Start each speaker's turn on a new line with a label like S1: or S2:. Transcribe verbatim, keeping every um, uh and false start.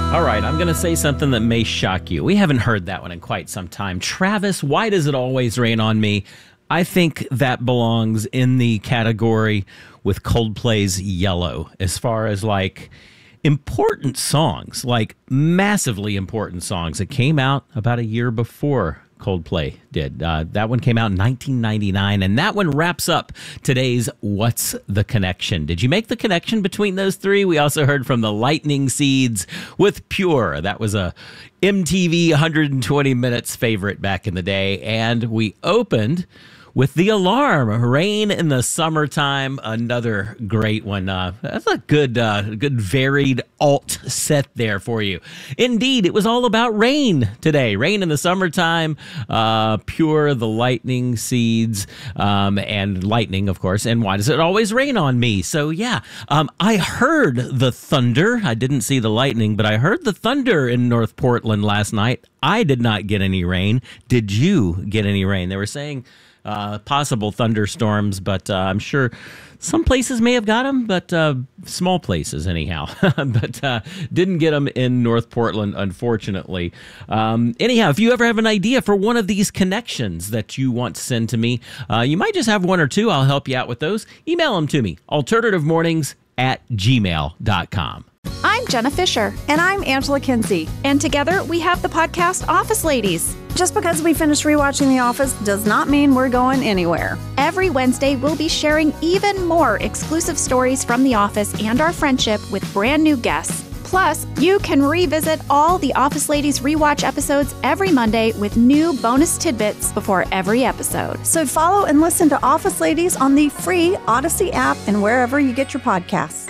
S1: All right, I'm going to say something that may shock you. We haven't heard that one in quite some time. Travis, Why Does It Always Rain on Me? I think that belongs in the category with Coldplay's Yellow, as far as like important songs, like massively important songs that came out about a year before Coldplay did. Uh, that one came out in nineteen ninety-nine, and that one wraps up today's What's the Connection? Did you make the connection between those three? We also heard from the Lightning Seeds with Pure. That was a M T V one hundred twenty minutes favorite back in the day, and we opened with The Alarm, Rain in the Summertime, another great one. Uh, that's a good, uh, good varied alt set there for you. Indeed, it was all about rain today. Rain in the summertime, uh, Pure, the Lightning Seeds, um, and lightning, of course. And Why Does It Always Rain on Me? So, yeah, um, I heard the thunder. I didn't see the lightning, but I heard the thunder in North Portland last night. I did not get any rain. Did you get any rain? They were saying Uh, possible thunderstorms, but uh, I'm sure some places may have got them, but uh, small places anyhow. but uh, didn't get them in North Portland, unfortunately. Um, anyhow, if you ever have an idea for one of these connections that you want to send to me, uh, you might just have one or two. I'll help you out with those. Email them to me, alternative mornings at gmail dot com.
S2: I'm Jenna Fisher.
S3: And I'm Angela Kinsey.
S2: And together we have the podcast Office Ladies.
S3: Just because we finished rewatching The Office does not mean we're going anywhere.
S2: Every Wednesday, we'll be sharing even more exclusive stories from The Office and our friendship with brand new guests. Plus, you can revisit all the Office Ladies rewatch episodes every Monday with new bonus tidbits before every episode.
S3: So follow and listen to Office Ladies on the free Odyssey app and wherever you get your podcasts.